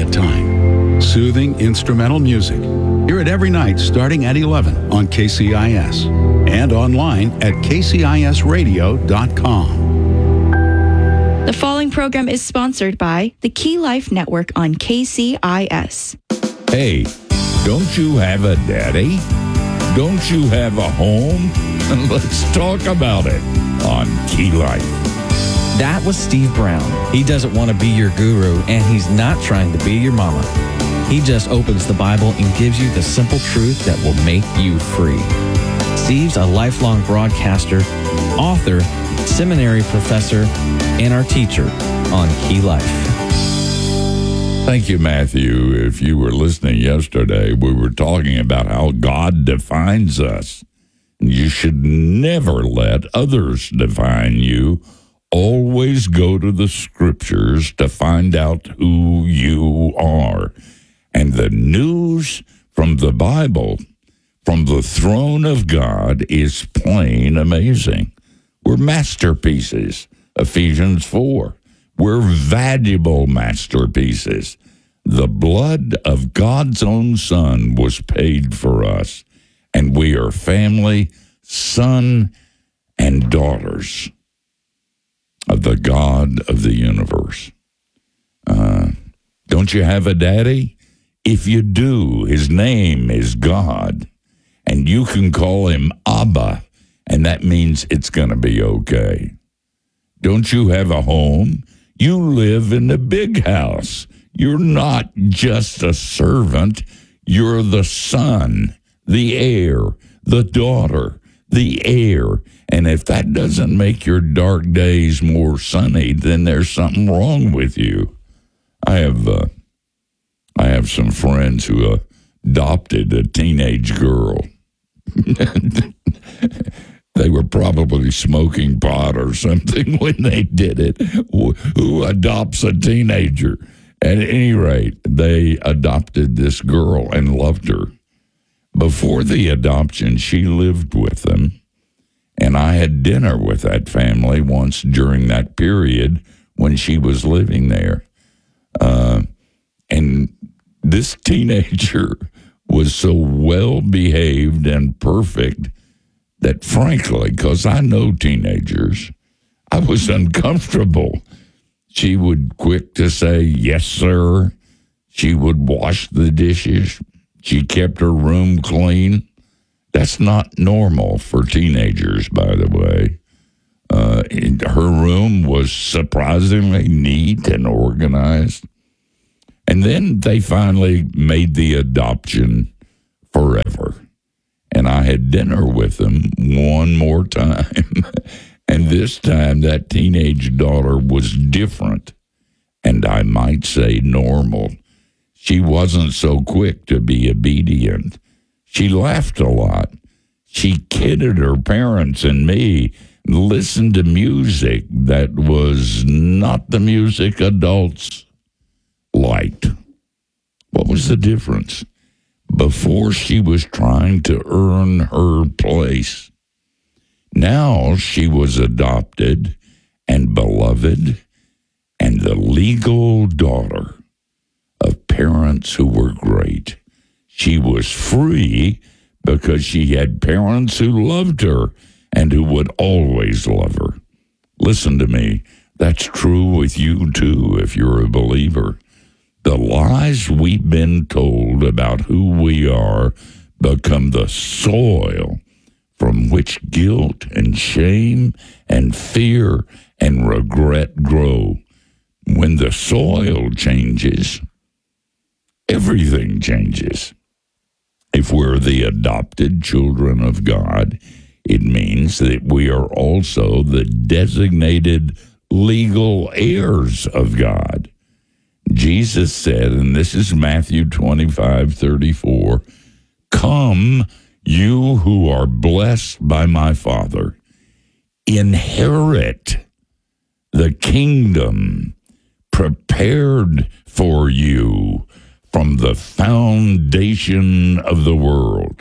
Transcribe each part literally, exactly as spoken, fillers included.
quiet time, soothing instrumental music. Hear it every night starting at eleven on K C I S and online at k c i s radio dot com. The following program is sponsored by the Key Life Network on K C I S. Hey, don't you have a daddy? Don't you have a home? Let's talk about it on Key Life. That was Steve Brown. He doesn't want to be your guru, and he's not trying to be your mama. He just opens the Bible and gives you the simple truth that will make you free. Steve's a lifelong broadcaster, author, seminary professor, and our teacher on Key Life. Thank you, Matthew. If you were listening yesterday, we were talking about how God defines us. You should never let others define you. Always go to the scriptures to find out who you are. And the news from the Bible, from the throne of God, is plain amazing. We're masterpieces, Ephesians four. We're valuable masterpieces. The blood of God's own Son was paid for us, and we are family, son, and daughters of the God of the universe. Uh, don't you have a daddy? If you do, his name is God, and you can call him Abba, and that means it's going to be okay. Don't you have a home? You live in a big house. You're not just a servant. You're the son, the heir, the daughter, the heir. And if that doesn't make your dark days more sunny, then there's something wrong with you. I have uh, I have some friends who uh, adopted a teenage girl. They were probably smoking pot or something when they did it. Who adopts a teenager? At any rate, they adopted this girl and loved her. Before the adoption, she lived with them, and I had dinner with that family once during that period when she was living there. Uh, and this teenager was so well-behaved and perfect that, frankly, because I know teenagers, I was uncomfortable. She would quick to say, yes, sir. She would wash the dishes. She kept her room clean. That's not normal for teenagers, by the way. Uh, her room was surprisingly neat and organized. And then they finally made the adoption forever. And I had dinner with them one more time. And this time, that teenage daughter was different, and I might say normal. She wasn't so quick to be obedient. She laughed a lot. She kidded her parents and me, listened to music that was not the music adults liked. What was the difference? Before, she was trying to earn her place. Now she was adopted and beloved and the legal daughter of parents who were great. She was free because she had parents who loved her and who would always love her. Listen to me. That's true with you, too, if you're a believer. The lies we've been told about who we are become the soil from which guilt and shame and fear and regret grow. When the soil changes, everything changes. If we're the adopted children of God, it means that we are also the designated legal heirs of God. Jesus said, and this is Matthew twenty-five thirty-four, "Come, you who are blessed by my Father, inherit the kingdom prepared for you from the foundation of the world."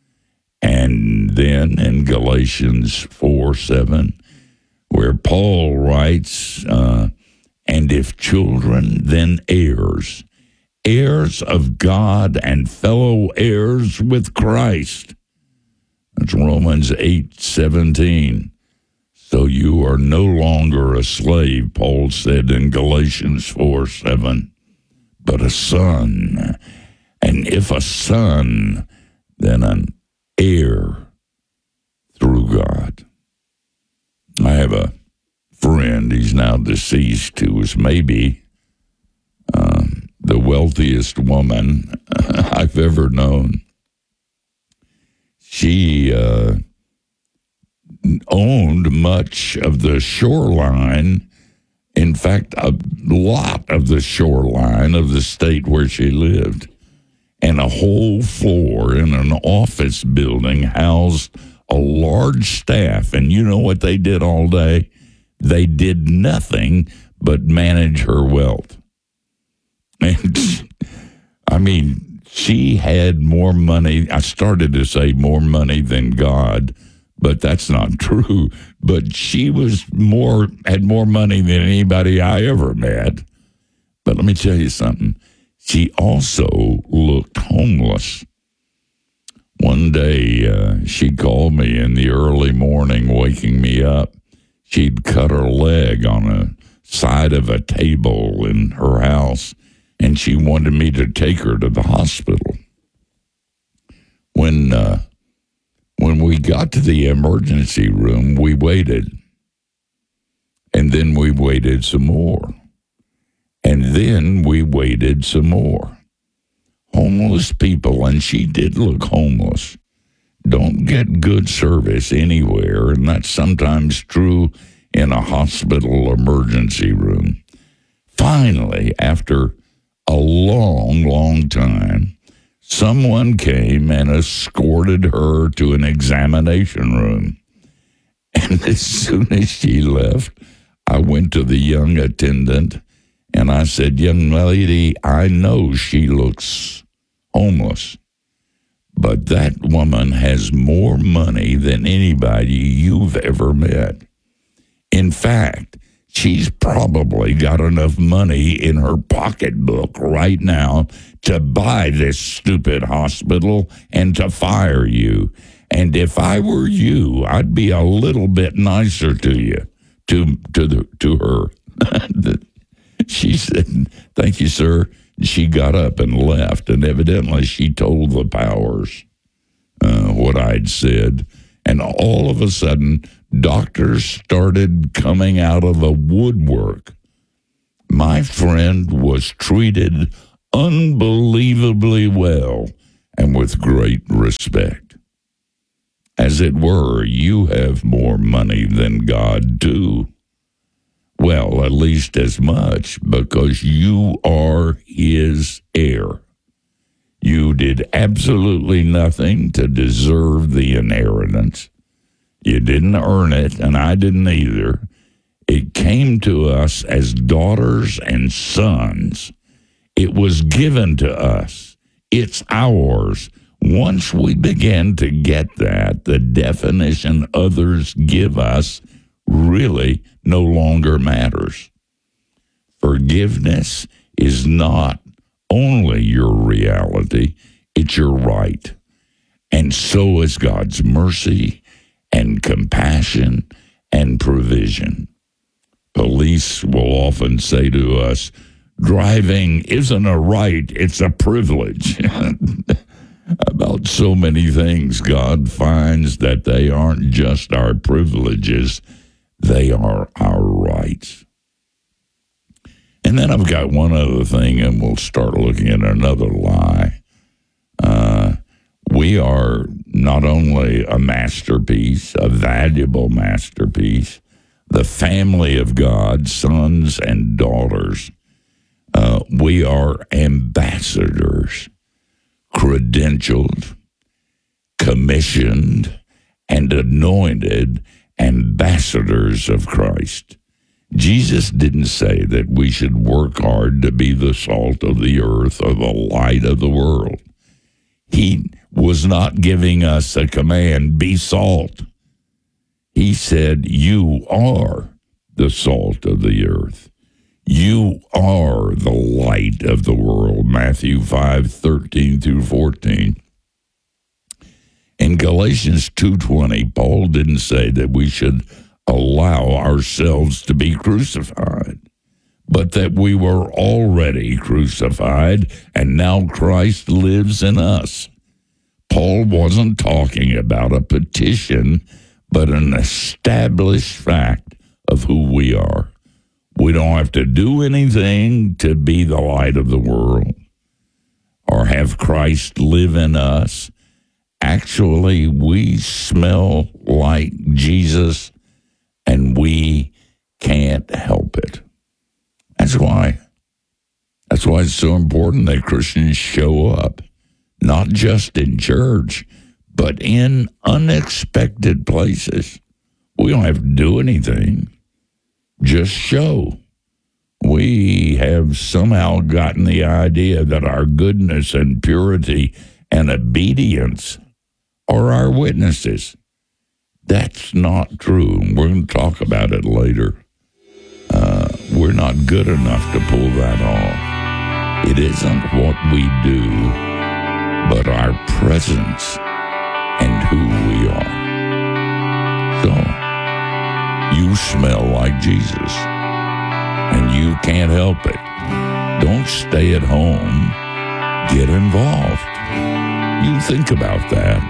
And then in Galatians four seven, where Paul writes, uh, and if children, then heirs, heirs of God and fellow heirs with Christ. That's Romans eight seventeen. So you are no longer a slave, Paul said in Galatians four seven, but a son. And if a son, then an heir through God. I have a friend, he's now deceased, who was maybe um, the wealthiest woman I've ever known. She uh, owned much of the shoreline, in fact, a lot of the shoreline of the state where she lived, and a whole floor in an office building housed a large staff. And you know what they did all day? They did nothing but manage her wealth. And I mean, she had more money. I started to say more money than God, but that's not true. But she was more, had more money than anybody I ever met. But let me tell you something. She also looked homeless. One day, uh, she called me in the early morning, waking me up. She'd cut her leg on a side of a table in her house, and she wanted me to take her to the hospital. When uh, when we got to the emergency room, we waited. And then we waited some more. And then we waited some more. Homeless people, and she did look homeless, don't get good service anywhere, and that's sometimes true in a hospital emergency room. Finally, after a long, long time, someone came and escorted her to an examination room. And as soon as she left, I went to the young attendant and I said, "Young lady, I know she looks homeless, but that woman has more money than anybody you've ever met. In fact, she's probably got enough money in her pocketbook right now to buy this stupid hospital and to fire you. And if I were you, I'd be a little bit nicer to you, to to the to her." She said, "Thank you, sir." She got up and left, and evidently she told the powers uh, what I'd said. And all of a sudden, doctors started coming out of the woodwork. My friend was treated unbelievably well and with great respect. As it were, you have more money than God too. Well, at least as much, because you are his heir. You did absolutely nothing to deserve the inheritance. You didn't earn it, and I didn't either. It came to us as daughters and sons. It was given to us. It's ours. Once we begin to get that, the definition others give us really no longer matters. Forgiveness is not only your reality, it's your right. And so is God's mercy and compassion and provision. Police will often say to us, driving isn't a right, it's a privilege. About so many things, God finds that they aren't just our privileges, they are our rights. And then I've got one other thing, and we'll start looking at another lie. Uh, we are not only a masterpiece, a valuable masterpiece, the family of God, sons and daughters. Uh, we are ambassadors, credentialed, commissioned, and anointed ambassadors of Christ. Jesus didn't say that we should work hard to be the salt of the earth or the light of the world. He was not giving us a command, be salt. He said, you are the salt of the earth. You are the light of the world, Matthew five, thirteen through fourteen. In Galatians two twenty, Paul didn't say that we should allow ourselves to be crucified, but that we were already crucified, and now Christ lives in us. Paul wasn't talking about a petition, but an established fact of who we are. We don't have to do anything to be the light of the world or have Christ live in us. Actually, we smell like Jesus, and we can't help it. That's why. That's why it's so important that Christians show up, not just in church, but in unexpected places. We don't have to do anything. Just show. We have somehow gotten the idea that our goodness and purity and obedience are our witnesses. That's not true. We're going to talk about it later. Uh, we're not good enough to pull that off. It isn't what we do, but our presence and who we are. So, you smell like Jesus, and you can't help it. Don't stay at home. Get involved. You think about that.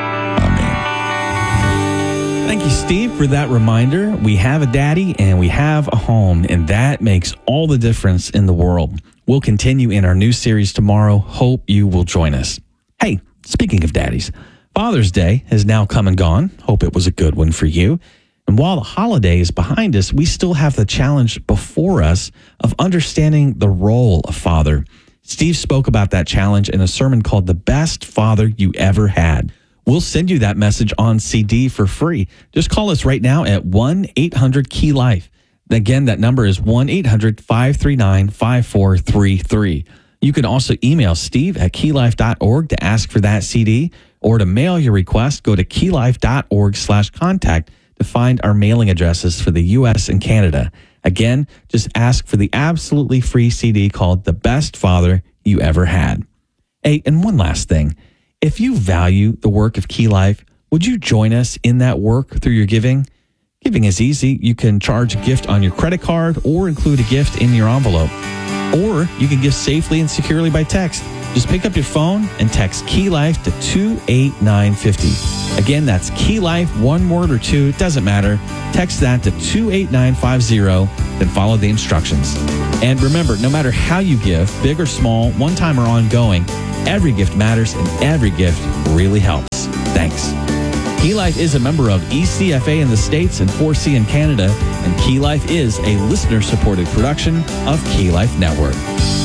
I mean, Thank you, Steve, for that reminder. We have a daddy and we have a home, and that makes all the difference in the world. We'll continue in our new series tomorrow. Hope you will join us. Hey, speaking of daddies, Father's Day has now come and gone. Hope it was a good one for you. And while the holiday is behind us, we still have the challenge before us of understanding the role of father. Steve spoke about that challenge in a sermon called The Best Father You Ever Had. We'll send you that message on C D for free. Just call us right now at one eight hundred key life. Again, that number is one eight hundred five three nine five four three three. You can also email steve at key life dot org to ask for that C D, or to mail your request, go to key life dot org slash contact to find our mailing addresses for the U S and Canada. Again, just ask for the absolutely free C D called The Best Father You Ever Had. Hey, and one last thing. If you value the work of Key Life, would you join us in that work through your giving? Giving is easy. You can charge a gift on your credit card or include a gift in your envelope. Or you can give safely and securely by text. Just pick up your phone and text Key Life to two eight nine five zero. Again, that's Key Life, one word or two, it doesn't matter. Text that to two eight nine five zero, then follow the instructions. And remember, no matter how you give, big or small, one time or ongoing, every gift matters and every gift really helps. Thanks. Key Life is a member of E C F A in the States and four C in Canada, and Key Life is a listener-supported production of Key Life Network.